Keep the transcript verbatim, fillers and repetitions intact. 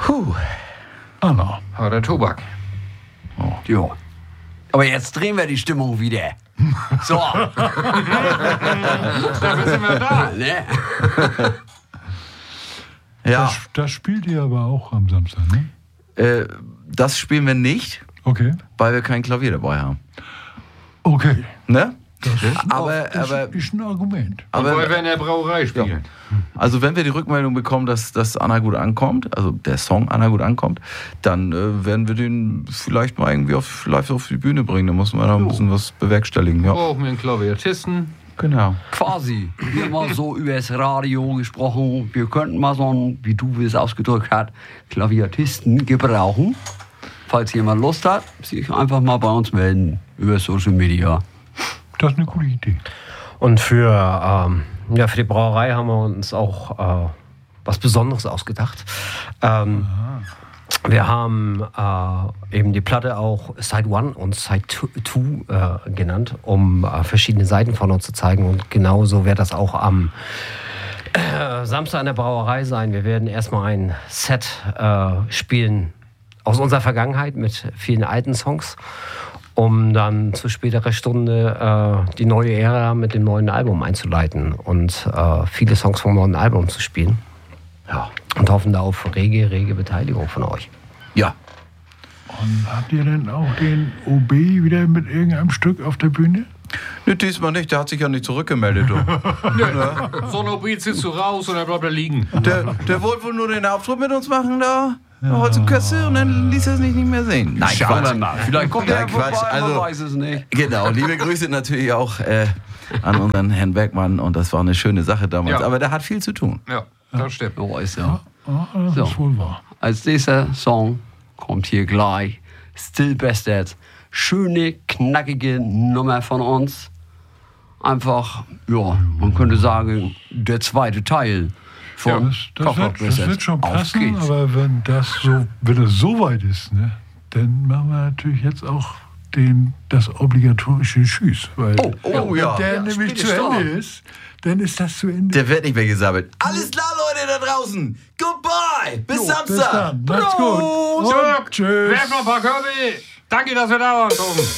Puh. Anna. Harter Tobak. Oh. Jo. Aber jetzt drehen wir die Stimmung wieder. So. Dafür sind wir da. Ne? Ja. Das, das spielt ihr aber auch am Samstag, ne? Äh, das spielen wir nicht, Okay. weil wir kein Klavier dabei haben. Okay. Ne? Das Aber, ist, aber, ist ein Argument. Und weil aber wir in der Brauerei spielen. also wenn wir die Rückmeldung bekommen, dass, dass Anna gut ankommt, also der Song Anna gut ankommt, dann äh, werden wir den vielleicht mal irgendwie auf, live auf die Bühne bringen. Da muss man da ein bisschen was bewerkstelligen. Ja. Brauchen wir einen Klaviertisten. Genau. Quasi. Wir haben mal so übers Radio gesprochen. Wir könnten mal so einen, wie du es ausgedrückt hast, Klaviertisten gebrauchen. Falls jemand Lust hat, sich einfach mal bei uns melden über Social Media. Das ist eine coole Idee. Und für, ähm, ja, für die Brauerei haben wir uns auch äh, was Besonderes ausgedacht. Ähm, wir haben äh, eben die Platte auch Side One und Side Two äh, genannt, um äh, verschiedene Seiten von uns zu zeigen. Und genauso wird das auch am äh, Samstag in der Brauerei sein. Wir werden erstmal ein Set äh, spielen aus unserer Vergangenheit mit vielen alten Songs, um dann zu späterer Stunde äh, die neue Ära mit dem neuen Album einzuleiten und äh, viele Songs vom neuen Album zu spielen. Ja. Und hoffen da auf rege, rege Beteiligung von euch. Ja. Und habt ihr denn auch den O B wieder mit irgendeinem Stück auf der Bühne? Nee, diesmal nicht, der hat sich ja nicht zurückgemeldet. Du. So ein O B ziehst du raus und dann bleibt er liegen. Der, der wollte wohl nur den Auftritt mit uns machen da. Ja. Holzenkösse und dann ließ er es nicht, nicht mehr sehen. Nein, Schauen wir Quatsch. mal. Vielleicht kommt Ja, er vorbei, Quatsch. man Also- weiß es nicht. Genau, liebe Grüße natürlich auch äh, an unseren Herrn Bergmann und das war eine schöne Sache damals. Ja. Aber der hat viel zu tun. Ja, das stimmt. So ist er. Ah, das So. ist wohl wahr. Als nächster Song kommt hier gleich Still Bastard. Schöne, knackige Nummer von uns. Einfach, ja, man könnte sagen, der zweite Teil von Das, das, Cock Rock wird, das Wizard. wird schon Auf passen, geht's. aber wenn das so, wenn das so weit ist, ne, dann machen wir natürlich jetzt auch den, das obligatorische Tschüss. Weil Oh, oh, wenn ja. der Ja, nämlich spiel zu es Ende doch. ist, dann ist das zu Ende. Der wird nicht mehr gesammelt. Alles klar, Leute da draußen. Goodbye. Bis Jo, Samstag. Bis dann. Macht's gut. Und Zurück. tschüss. Werf noch ein paar Körbe. Danke, dass wir da waren, Tom.